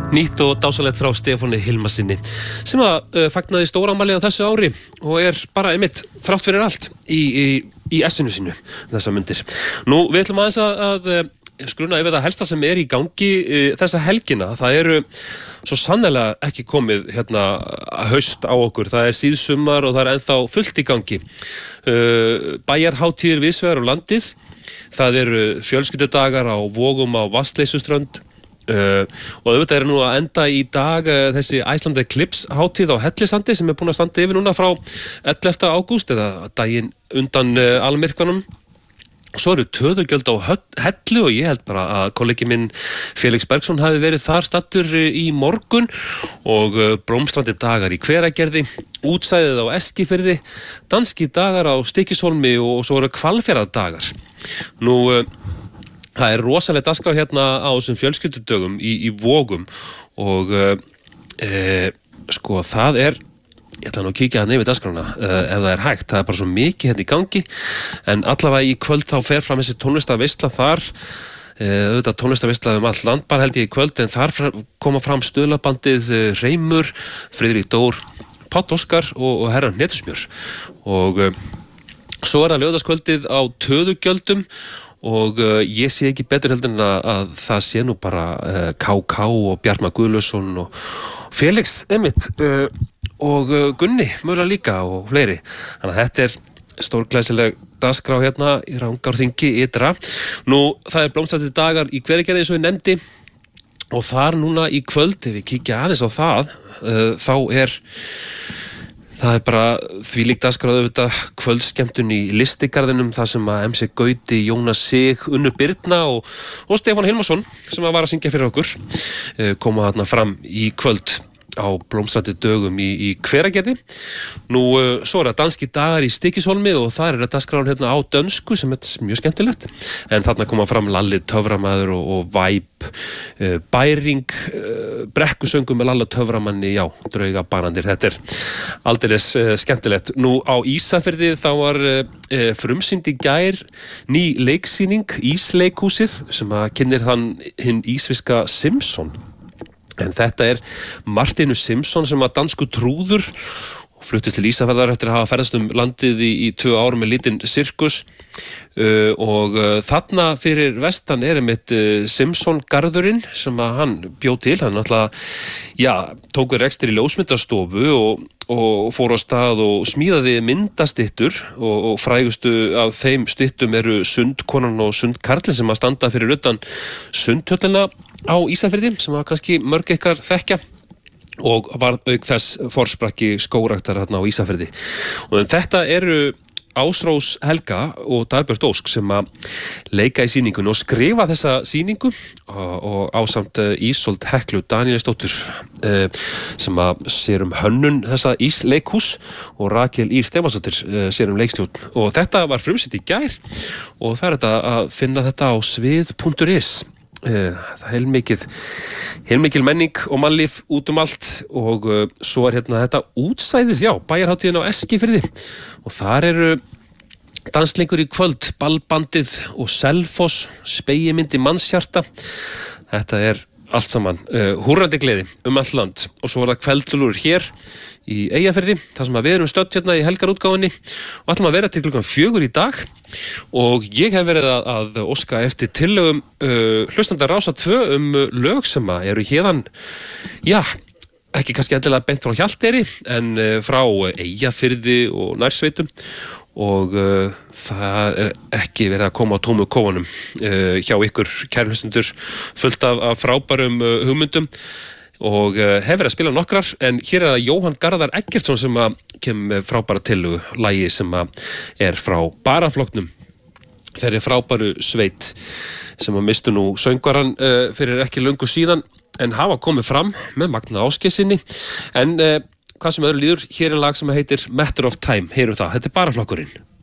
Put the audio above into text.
Nýtt og dásalegt frá Stefáni Hilmarssyni sem fagnaði stórafmæli á þessu ári og bara einmitt þrátt fyrir allt í essinu sínu þessa mundir. Nú við ætlum aðeins að skruna yfir það helsta sem í gangi þessa helgina. Það eru svo sannarlega ekki komið haust á okkur. Það síðsumar og það ennþá fullt í gangi. Bæjarhátíðir víðsvegar um landið. Það eru fjölskyldudagar á Vogum á Vatnsleysuströnd. Og auðvitað nú að enda í dag þessi Iceland Eclipse hátíð á Hellisandi sem búin að standa yfir núna frá 11. ágúst eða daginn undan almyrkvanum. Svo eru töðugjöld á Hellu og ég held bara að kollegi minn Felix Bergsson hafi verið þar staddur í morgun og blómstrandi dagar í Hveragerði, útsæðið á Eskifirði, danski dagar á Stykkishólmi og svo eru Hvalfjarðardagar. Nú það rosalega dagskrá á þessum fjölskyldudögum í Vogum og sko það ég ætla nú að kíkja yfir dagskrána ef það hægt, það bara svo mikið í gangi en allavega í kvöld þá fer fram þessi tónlistarveisla þar auðvitað tónlistarveisla allt land bara held ég í kvöld en þar koma fram stuðlabandið Reimur, Friðrik Dór, Páll Óskar og herra Hnetusmjör og svo það laugardagskvöldið á töðugjöldum og ég sé ekki betur heldur en að það sé nú bara KK og Bjartmar Guðlaugsson og Felix Emmitt og Gunni mögulega líka og fleiri. Þannig að þetta stórglæsileg dagskrá í Rangárþingi ytra. Nú það blómstrandi dagar í Hveragerði eins og ég nefndi og þar núna í kvöld ef við kíkja aðeins á það þá það bara þvílík dagskrá auðvitað kvöldskemmtun í Listigarðinum þar sem að MC Gauti, Jónas Sig, Unnur Birna og Stefán Hilmarsson sem var að syngja fyrir okkur koma þarna fram í kvöld á blómstrandi dögum í Hveragerði. Nú svo það danski dagar í Stykkishólmi og þar það dagskráin á dönsku sem mjög skemmtilegt en þarna koma fram Lalli Töframaður og Vibe, Bæring, brekkusöngum með Lalla Töframanni, já, drauga banandir. Þetta aldeilis skemmtilegt. Nú á Ísafirði þá var frumsýnd í gær ný leiksýning, Ísleikhúsið sem kynnir hinn ísviska Simpson. En þetta Martinus Simpson sem var dansku trúður og fluttist til Ísafjarðar eftir að hafa ferðast landið í 2 ár með lítinn sirkus og þarna fyrir vestan einmitt Simpson garðurinn sem að hann bjó til. Hann náttúrulega, tók rekstur í ljósmyndastofu og fór á stað og smíðaði myndastyttur og frægustu af þeim styttum eru Sundkonan og Sundkarlinn sem að standa fyrir utan Sundhöllina á Ísafirði sem að kannski mörg ykkar þekkja og var auk þess forsprakki skógræktar á Ísafirði. Og þetta eru Ásrós Helga og Dagbjört Ósk sem að leika í sýningunni og skrifa þessa sýningu og ásamt Ísold Heklu Daníelsdóttur sem að sér hönnun þessa Ísleikhús og Rakel Ír Stefánsdóttir sér leikstjórn og þetta var frumsýnt í gær og það þetta að finna þetta á svið.is. Það heilmikil menning og mannlíf út allt og svo þetta útsæðið, bæjarhátíðin á Eskifirði og þar eru dansleikur í kvöld, ballbandið og Selfoss, spegimyndi mannshjarta. Þetta allt saman húrrandi gleði allt land og svo það kveldlur hér í Eyjafirði, þar sem við erum stödd í helgarútgáfunni og ætlum að vera til klukkan 4 í dag og ég hef verið að óska eftir tillögum hlustanda Rása 2 lög sem eru hérðan, ekki kannski endilega beint frá Hjalteyri en frá Eyjafirði og nærsveitum og það ekki verið að koma á tómu kófanum hjá ykkur kæru hlustendur fullt af frábærum hugmyndum og hef verið að spila nokkrar en hér það Jóhann Garðar Eggertsson sem kemur með frábæra tillögu lagi sem frá Baraflokknum þeirri frábæru sveit sem mistu nú söngvaran fyrir ekki löngu síðan en hafa komið fram með Magna Ásgeirssyni en hvað sem öðru líður, hér lag sem heitir Matter of Time, heyrum það, þetta Baraflokkurinn.